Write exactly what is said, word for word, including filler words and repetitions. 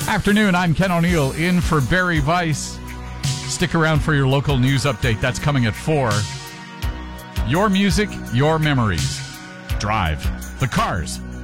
Afternoon, I'm Ken O'Neill in for Barry Weiss. Stick around for your local news update. That's coming at four. Your music, your memories. Drive the Cars